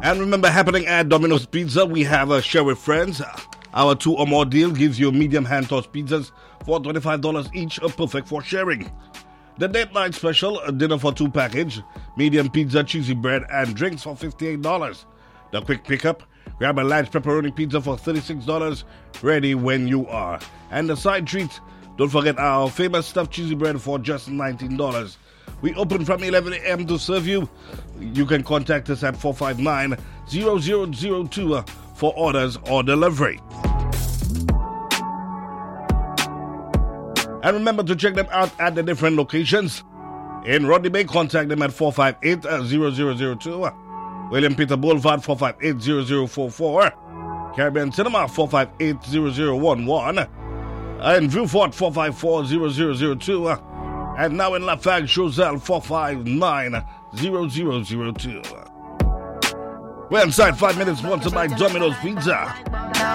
And remember, happening at Domino's Pizza, we have a share with friends. Our 2 or more deal gives you medium hand-tossed pizzas for $25 each, perfect for sharing. The date night special, a dinner for 2 package, medium pizza, cheesy bread, and drinks for $58. The quick pickup, grab a large pepperoni pizza for $36, ready when you are. And the side treats, don't forget our famous stuffed cheesy bread for just $19. We open from 11 a.m. to serve you. You can contact us at 459-0002 for orders or delivery. And remember to check them out at the different locations. In Rodney Bay, contact them at 458-0002. William Peter Boulevard, 458-0044. Caribbean Cinema, 458-0011. In Viewfort, 454-0002. And now in Lafargue, Choselle, 459-0002. We're inside 5 minutes, sponsored by Domino's Pizza.